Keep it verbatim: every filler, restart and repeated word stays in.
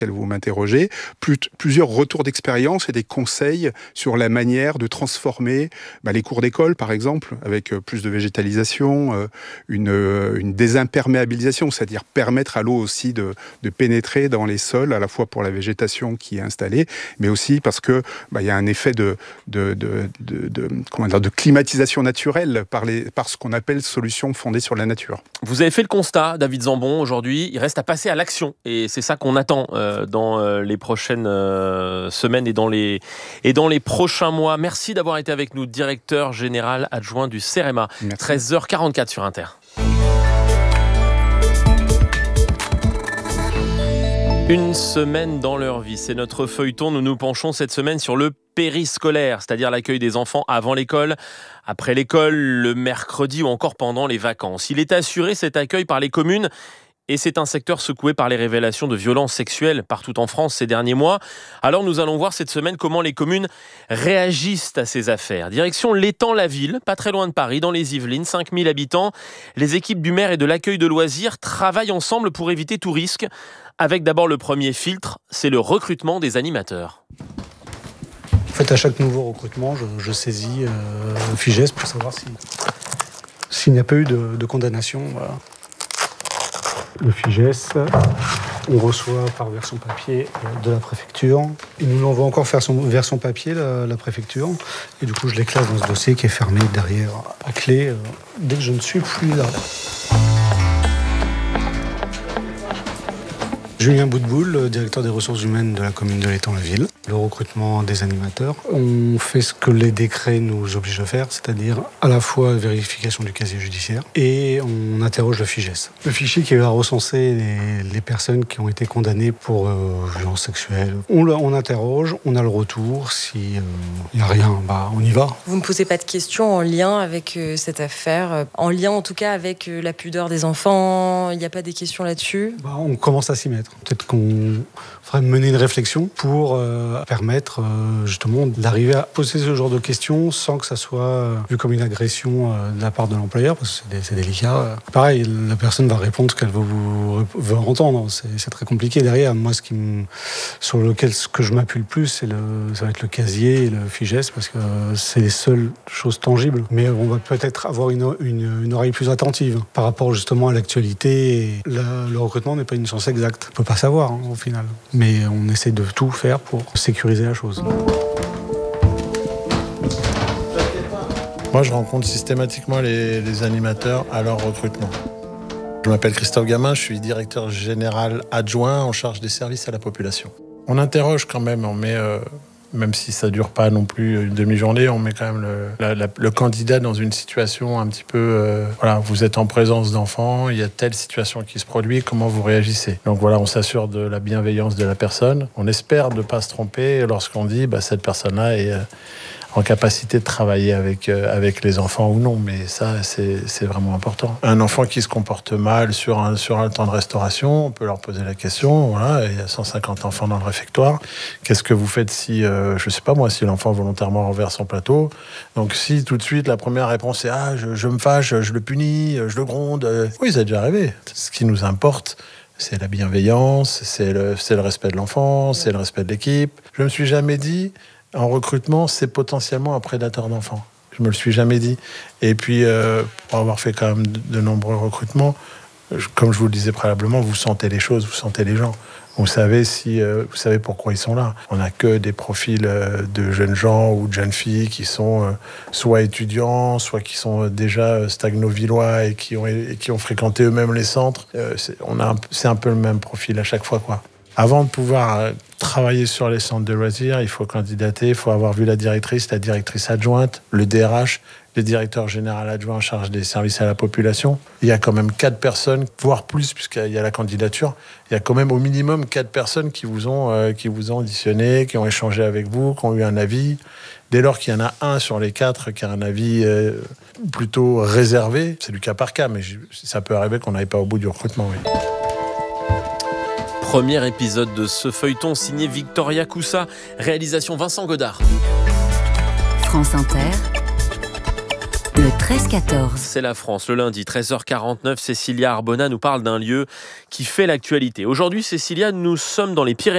Vous m'interrogez, plus, plusieurs retours d'expérience et des conseils sur la manière de transformer bah, les cours d'école, par exemple, avec euh, plus de végétalisation, euh, une, euh, une désimperméabilisation, c'est-à-dire permettre à l'eau aussi de, de pénétrer dans les sols, à la fois pour la végétation qui est installée, mais aussi parce que bah, y a un effet de, de, de, de, de, comment dire, de climatisation naturelle par, les, par ce qu'on appelle solutions fondées sur la nature. Vous avez fait le constat, David Zambon, aujourd'hui, il reste à passer à l'action, et c'est ça qu'on attend euh, dans euh, les prochaines euh, semaines et dans les, et dans les prochains mois. Merci d'avoir été avec nous, directeur général adjoint du CEREMA. Merci. treize heures quarante-quatre sur Inter. Une semaine dans leur vie, c'est notre feuilleton. Nous nous penchons cette semaine sur le périscolaire, c'est-à-dire l'accueil des enfants avant l'école, après l'école, le mercredi ou encore pendant les vacances. Il est assuré cet accueil par les communes. Et c'est un secteur secoué par les révélations de violences sexuelles partout en France ces derniers mois. Alors nous allons voir cette semaine comment les communes réagissent à ces affaires. Direction l'Étang-la-Ville, pas très loin de Paris, dans les Yvelines, cinq mille habitants. Les équipes du maire et de l'accueil de loisirs travaillent ensemble pour éviter tout risque. Avec d'abord le premier filtre, c'est le recrutement des animateurs. En fait, à chaque nouveau recrutement, je, je saisis euh, le Fijais pour savoir si, s'il n'y a pas eu de, de condamnation. Voilà. Le Fijais, on reçoit par version papier de la préfecture. Il nous l'envoie encore faire son version papier, la, la préfecture. Et du coup, je les classe dans ce dossier qui est fermé derrière à clé euh, dès que je ne suis plus là. Julien Boutboul, directeur des ressources humaines de la commune de l'Étang-la-Ville. Le recrutement des animateurs. On fait ce que les décrets nous obligent à faire, c'est-à-dire à la fois vérification du casier judiciaire et on interroge le Fijais. Le fichier qui va recenser les, les personnes qui ont été condamnées pour euh, violences sexuelles. On, on interroge, on a le retour. Si il euh, n'y a rien, bah, on y va. Vous ne posez pas de questions en lien avec euh, cette affaire, en lien en tout cas avec euh, la pudeur des enfants. Il n'y a pas des questions là-dessus? Bah, on commence à s'y mettre. Peut-être qu'on faudrait mener une réflexion pour euh, permettre euh, justement d'arriver à poser ce genre de questions sans que ça soit vu comme une agression euh, de la part de l'employeur, parce que c'est, c'est délicat. Pareil, la personne va répondre ce qu'elle veut, vous, veut entendre. C'est, c'est très compliqué derrière. Moi, ce qui me, sur lequel ce que je m'appuie le plus, c'est le, ça va être le casier et le Fijais, parce que c'est les seules choses tangibles. Mais on va peut-être avoir une, une, une oreille plus attentive par rapport justement à l'actualité. La, le recrutement n'est pas une science exacte. On peut pas savoir hein, au final. Mais on essaie de tout faire pour sécuriser la chose. Moi, je rencontre systématiquement les, les animateurs à leur recrutement. Je m'appelle Christophe Gamin, je suis directeur général adjoint en charge des services à la population. On interroge quand même, on met, euh, même si ça ne dure pas non plus une demi-journée, on met quand même le, la, la, le candidat dans une situation un petit peu... Euh, voilà, vous êtes en présence d'enfants, il y a telle situation qui se produit, comment vous réagissez? Donc voilà, on s'assure de la bienveillance de la personne. On espère ne pas se tromper lorsqu'on dit bah, cette personne-là est... Euh, en capacité de travailler avec, euh, avec les enfants ou non, mais ça, c'est, c'est vraiment important. Un enfant qui se comporte mal sur un, sur un temps de restauration, on peut leur poser la question, voilà, il y a cent cinquante enfants dans le réfectoire, qu'est-ce que vous faites si, euh, je sais pas moi, si l'enfant volontairement renverse son plateau? Donc si tout de suite, la première réponse est « Ah, je, je me fâche, je le punis, je le gronde », oui, ça a déjà arrivé. Ce qui nous importe, c'est la bienveillance, c'est le, c'est le respect de l'enfant, c'est le respect de l'équipe. Je me suis jamais dit... En recrutement, c'est potentiellement un prédateur d'enfants. Je me le suis jamais dit. Et puis, euh, pour avoir fait quand même de, de nombreux recrutements, je, comme je vous le disais préalablement, vous sentez les choses, vous sentez les gens. Vous savez si, euh, vous savez pourquoi ils sont là. On n'a que des profils euh, de jeunes gens ou de jeunes filles qui sont euh, soit étudiants, soit qui sont euh, déjà stagno-villois et qui ont et qui ont fréquenté eux-mêmes les centres. Euh, c'est, on a un, c'est un peu le même profil à chaque fois, quoi. Avant de pouvoir travailler sur les centres de loisirs, il faut candidater, il faut avoir vu la directrice, la directrice adjointe, le D R H, le directeur général adjoint en charge des services à la population. Il y a quand même quatre personnes, voire plus, puisqu'il y a la candidature. Il y a quand même au minimum quatre personnes qui vous ont, euh, qui vous ont auditionné, qui ont échangé avec vous, qui ont eu un avis. Dès lors qu'il y en a un sur les quatre qui a un avis euh, plutôt réservé, c'est du cas par cas, mais ça peut arriver qu'on n'aille pas au bout du recrutement, oui. Premier épisode de ce feuilleton signé Victoria Coussa, réalisation Vincent Godard. France Inter, le treize quatorze. C'est la France, le lundi, treize heures quarante-neuf, Cécilia Arbona nous parle d'un lieu qui fait l'actualité. Aujourd'hui, Cécilia, nous sommes dans les Pyrénées.